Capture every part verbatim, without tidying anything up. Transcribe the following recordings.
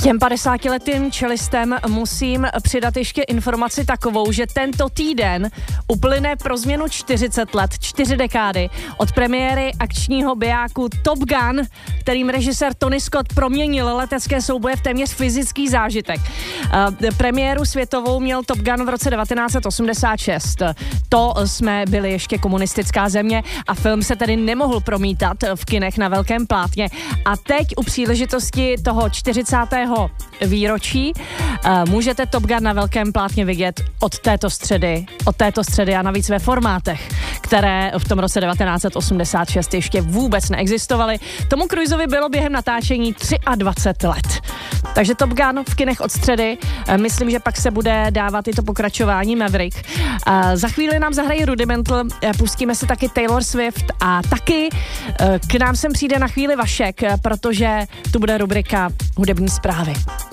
těm padesátiletým čelistem musím přidat ještě informaci takovou, že tento týden uplyne pro změnu čtyřicet let, čtyři dekády od premiéry akčního bijáku Top Gun, kterým režisér Tony Scott proměnil letecké souboje v téměř fyzický zážitek. Uh, premiéru světovou měl Top Gun v roce devatenáct set osmdesát šest. To jsme byli ještě komunistická země a film se tedy nemohl promítat v kinech na velkém plátně. A teď u příležitosti toho čtyřicátého výročí uh, můžete Top Gun na velkém plátně vidět od této středy, od této středy a navíc ve formátech, které v tom roce devatenáct set osmdesát šest ještě vůbec neexistovaly. Tomu Cruiseovi bylo během natáčení dvacet tři let. Takže Top Gun v kinech od středy. Myslím, že pak se bude dávat i to pokračování Maverick. Za chvíli nám zahrají Rudimental, pustíme si taky Taylor Swift a taky k nám sem přijde na chvíli Vašek, protože tu bude rubrika Hudební zprávy.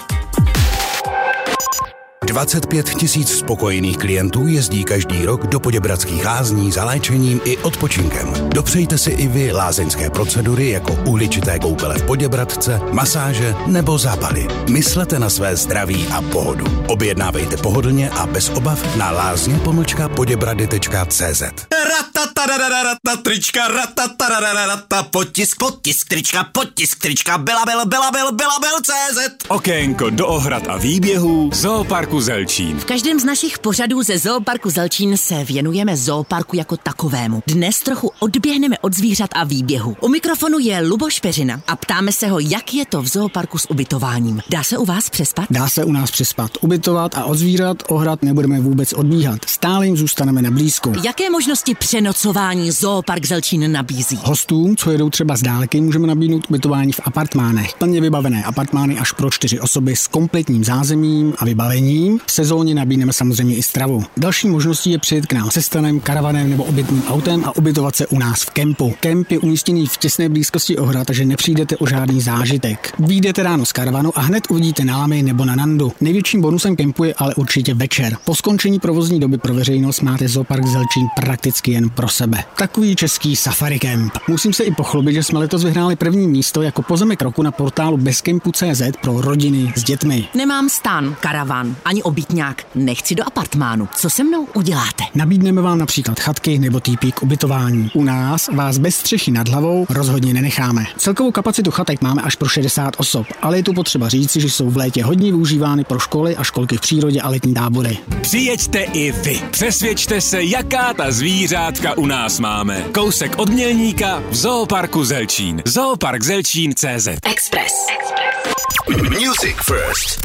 dvacet pět tisíc spokojených klientů jezdí každý rok do Poděbradských lázní za léčením i odpočinkem. Dopřejte si i vy lázeňské procedury jako uhličité koupele v Poděbradce, masáže nebo zápaly. Myslete na své zdraví a pohodu. Objednávejte pohodlně a bez obav na lázně pomlčka poděbrady tečka cé zet. Ratatarararata, trička, ratatarararata, potisk, potisk, trička, potisk, trička, belabil, belabil, belabil, cé zet. Okénko do ohrad a výběhů Zooparku Zelčín. V každém z našich pořadů ze Zooparku Zelčín se věnujeme zooparku jako takovému. Dnes trochu odběhneme od zvířat a výběhu. U mikrofonu je Luboš Peřina a ptáme se ho, jak je to v zooparku s ubytováním. Dá se u vás přespat? Dá se u nás přespat, ubytovat a od zvířat ohrad nebudeme vůbec odbíhat. Stále jim zůstaneme na blízko. Jaké možnosti přenocování Zoopark Zelčín nabízí? Hostům, co jedou třeba z dálky, můžeme nabídnout ubytování v apartmánech. Plně vybavené apartmány až pro čtyři osoby s kompletním zázemím a vybavením. V sezóně nabídneme samozřejmě i stravu. Další možností je přijet k nám se stanem, karavanem nebo obytným autem a ubytovat se u nás v kempu. Kemp je umístěný v těsné blízkosti ohrad, takže nepřijdete o žádný zážitek. Vyjdete ráno z karavanu a hned uvidíte námy nebo nanandu. Největším bonusem kempu je ale určitě večer. Po skončení provozní doby pro veřejnost máte Zoopark Zelčín prakticky jen pro sebe. Takový český safari kemp. Musím se i pochlubit, že jsme letos vyhráli první místo jako pozemek roku na portálu bezkempu tečka cé zet pro rodiny s dětmi. Nemám stan, karavan, ani obytňák, nechci do apartmánu. Co se mnou uděláte? Nabídneme vám například chatky nebo týpí k ubytování. U nás vás bez střechy nad hlavou rozhodně nenecháme. Celkovou kapacitu chatek máme až pro šedesát osob, ale je tu potřeba říci, že jsou v létě hodně využívány pro školy a školky v přírodě a letní tábory. Přijeďte i vy. Přesvědčte se, jaká ta zvířátka u nás máme. Kousek od Mělníka v Zooparku Zelčín. Zoopark Zelčín tečka cé zet. Express. Music First.